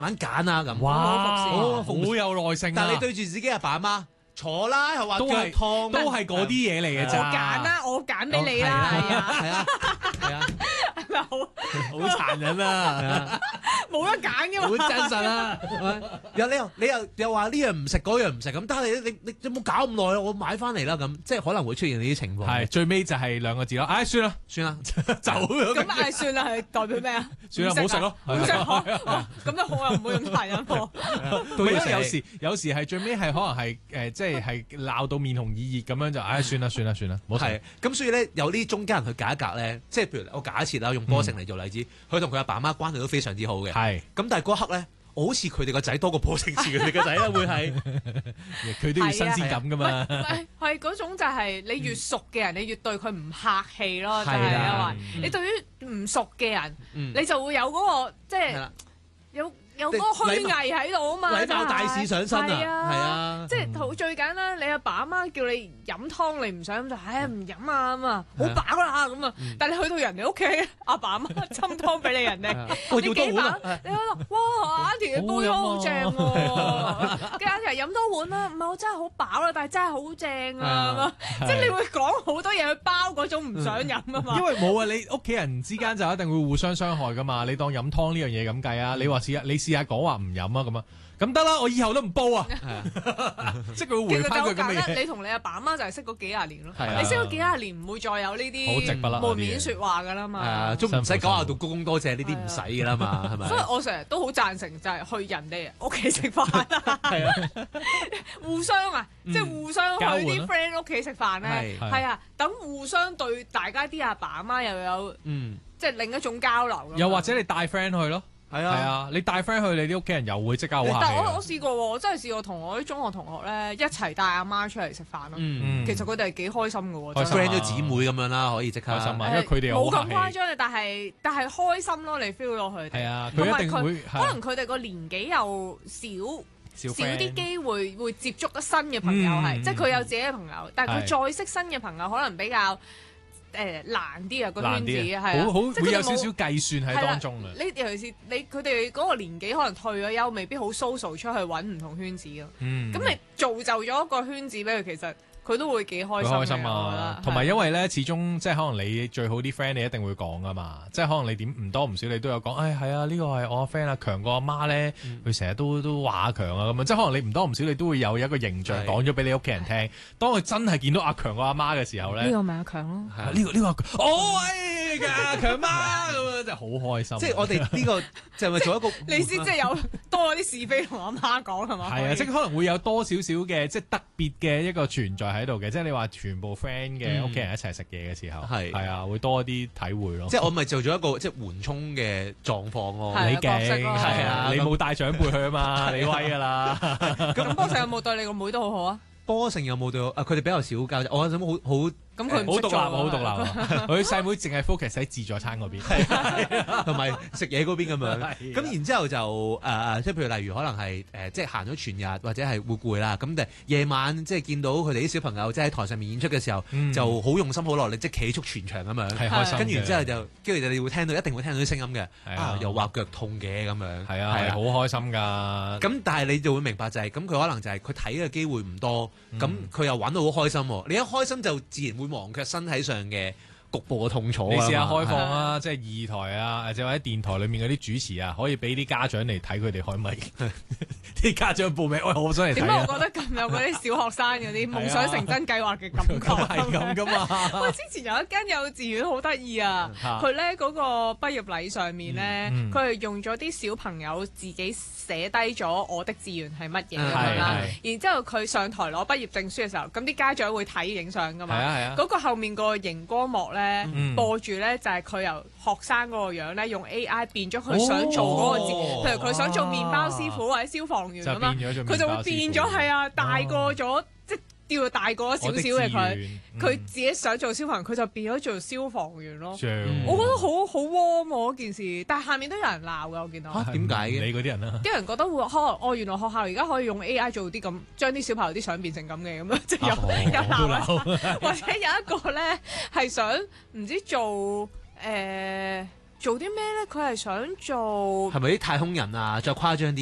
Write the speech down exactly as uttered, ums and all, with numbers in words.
慢揀啊咁。 哇， 好好有耐性啊！ 但係你對住自己阿爸阿媽坐啦，又話腳都係痛， 都係嗰啲嘢嚟嘅我咋。 揀啦，我揀俾你啦，係啊， 係啊，係啊， 係咪好好殘忍啊！ 冇得揀嘅好嘛？ 真實啊！又你又你又又話呢樣唔食嗰樣唔食咁，但係你你你有冇搞咁耐啊？我買翻嚟啦咁，即係可能會出現呢啲情況。 係最尾就係兩個字咯。唉，算啦， 算啦， 走咗。 咁唉算啦，係代表咩啊？ 算啦，唔好食咯。 唔食哦，咁都好啊，唔好咁殘忍喎。 因為有時有時係最尾係可能係誒，即係係鬧到面紅耳熱咁樣就，唉，算啦算啦算啦，唔好食。 係咁，所以咧有啲中間人去隔一隔咧，即係譬如我假設啦，用波成嚟做例子，佢同佢阿爸媽關係都非常之好嘅。 係咁，但係嗰刻咧，我好似佢哋個仔多過波成似佢哋個仔啦，會係佢都要新鮮感噶嘛。 係係嗰種就係你越熟嘅人，你越對佢唔客氣咯，就係係啦因為你對於唔熟嘅人， 嗯你就會有嗰個即係係啦， 有有嗰個虛偽喺度啊嘛， 禮貌大事上身啊， 係係啊， 即係好最簡單，你阿爸阿媽叫你飲湯，你唔想咁就，唉唔飲啊咁啊，好飽啦咁啊。但係你去到人哋屋企，阿爸阿媽斟湯俾你人哋， 我你幾要多碗啊飽？你喺度，哇！阿田嘅煲湯好正喎，跟住阿田飲多碗啦，唔係我真係好飽啦，但係真係好正啊咁啊，即係你會講好多嘢去包嗰種唔想飲啊嘛因。為冇啊，你屋企人之間就一定會互相傷害噶嘛。你當飲湯呢樣嘢咁計啊，你話試下，你試下講話唔飲啊咁啊，咁得啦，我以後都唔煲啊。即係佢會回其實就好翻佢咁嘅簡單， 嘢。 你同你阿爸阿媽就係識嗰幾廿年咯。 係啊你識咗幾廿年，唔會再有呢好直不甩啊啲門面説話噶啦嘛。 係啊，都唔使講下到公公多謝呢啲唔使噶啦嘛，係咪？ 所以我成日都好贊成就係去人哋屋企食飯啊， 係啊， 互相啊，即係互相去交換啲咯 friend 屋企食飯咧， 係係啊，等互相對大家啲阿爸阿媽又有嗯， 即係另一種交流㗎嘛。 又或者你帶 friend 去咯，係係啊， 啊，你帶 friend 去，你啲屋企人又會即刻好客氣但係我我啊。 試過喎，我真係試過同我啲中學同學咧一齊帶阿媽出嚟食飯咯。 嗯， 其實佢哋係幾開心嘅喎， 開心啊真係 friend 咗姊妹咁樣啦，可以即刻開心啊誒因為佢哋又冇咁好客氣誇張嘅，但係但係開心咯，你 feel 到佢哋。 係啊， 同埋佢一定會可能佢哋個年紀又少。 少少 friend 啲機會會接觸得新嘅朋友係， 嗯即係佢有自己嘅朋友，但係佢係再識新嘅朋友可能比較誒難啲啊個圈子難啲啊， 係啊好好即係佢哋冇會有少少計算喺當中啊。 你尤其是你佢哋嗰個年紀可能退咗休，未必好 social 出去揾唔同圈子咯。 嗯， 咁你造就咗一個圈子俾佢，其實佢都會幾開好心嘅開心啊！ 我覺得同埋係因為咧，始終即係可能你最好啲 friend，你一定會講噶嘛。即係可能你點唔多唔少，你都有講。誒係啊，呢個係我 friend 啊，強過阿媽咧，佢成日都都話阿強啊咁樣。即係可能你唔多唔少，你都會有一個形象係講咗俾你屋企人聽。當佢真係見到阿強過阿媽嘅時候咧， 呢個咪阿強咯。 係啊呢個呢個哦喂嘅阿強媽咁樣，真係好開心。 即係我哋呢個就係咪做一個你先即係有多咗啲是非同阿媽講係嘛？ 係啊， 可以即係可能會有多少少嘅即係特別嘅一個存在喺度嘅。即係你話全部 friend 嘅屋企人一齊食嘢嘅時候， 係係啊，會多啲體會咯。 即係我咪做咗一個即係緩衝嘅狀況咯。 係你勁角色咯係啊你冇帶長輩去啊嘛，你威噶啦。 咁波成有冇對你個妹都好好啊？ 波成有冇對我啊？佢哋比較少交，我諗好好咁佢唔識做好獨立啊，好獨立啊！佢細妹淨係 focus 喺自助餐嗰邊， 同埋食嘢嗰邊咁樣。 係咁然之後就誒、呃，即係譬如例如可能係誒、呃，即係行咗全日或者係會攰啦。咁但係夜晚即係見到佢哋啲小朋友即係喺台上面演出嘅時候， 嗯就好用心好落力，即係企足全場咁樣。 係開心嘅。 跟住然之後就，跟住你會聽到，一定會聽到啲聲音嘅。 係啊啊，又話腳痛嘅咁樣。 係啊，係好開心㗎。 咁但係你就會明白就係、咁佢可能就係佢睇嘅機會唔多，咁佢、又玩到好開心喎。你一開心就自然會忘卻身體上嘅局部嘅痛楚啊嘛。 你試下開放啊，即係二台啊，或者或者電台裏面嗰啲主持啊，可以俾啲家長嚟睇佢哋開咪。啲家長報名，喂，我好想嚟睇啊。 點解我覺得咁有嗰啲小學生嗰啲夢想成真計劃嘅感覺？ 咁係咁噶嘛？ 喂，之前有一間幼稚園好得意啊！ 嚇佢咧嗰個畢業禮上面咧， 嗯嗯佢係用咗啲小朋友自己寫低咗我的志願係乜嘢咁係樣啦係。 然之後佢上台攞畢業證書嘅時候，咁啲家長會睇影相噶嘛。 係啊係啊嗰個後面個熒光幕咧嗯播住咧，就係佢由學生嗰個樣咧，用 A I 變咗佢想做嗰個字， 哦譬如佢想做麵包師傅或者消防員就咁啦， 變咗做麵包佢就會變咗係啊，大個咗，即係掉到大個咗少少嘅佢。佢自己想做消防員，佢就變咗做消防員咯。 嗯我覺得好好 warm 喎嗰件事，但係下面都有人鬧㗎，我見到。 嚇點解嘅？ 你嗰啲人啊？ 啲人覺得會可能哦，原來學校而家可以用 A I 做啲咁，將啲小朋友啲相變成咁嘅咁樣，即係有哦有鬧啦。 鬧或者有一個咧係想唔知做誒、呃做啲咩咧？佢係想做係咪啲太空人啊？再誇張啲？